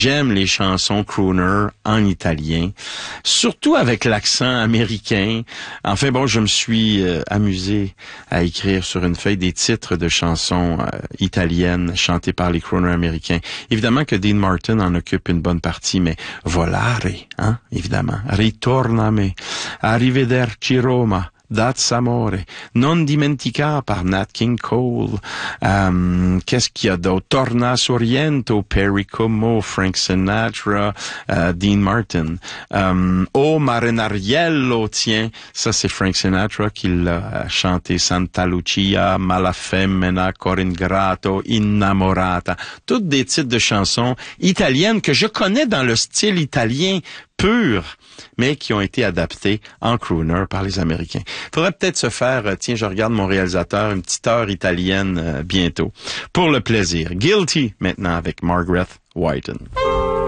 J'aime les chansons crooner en italien, surtout avec l'accent américain. Enfin bon, je me suis amusé à écrire sur une feuille des titres de chansons italiennes chantées par les crooners américains. Évidemment que Dean Martin en occupe une bonne partie, mais volare, hein, évidemment. Ritorname, arrivederci Roma. That's Amore, Non dimentica par Nat King Cole. Qu'est-ce qu'il y a d'autre? Torna Sorrento, Perry Como, Frank Sinatra, Dean Martin. Oh Marinariello, tiens, ça c'est Frank Sinatra qui l'a chanté. Santa Lucia, Malafemmina, Cor ingrato, Innamorata. Toutes des titres de chansons italiennes que je connais dans le style italien pur, mais qui ont été adaptés en crooner par les Américains. Faudrait peut-être se faire, tiens, je regarde mon réalisateur, une petite heure italienne bientôt. Pour le plaisir. Guilty, maintenant, avec Margaret Whiten.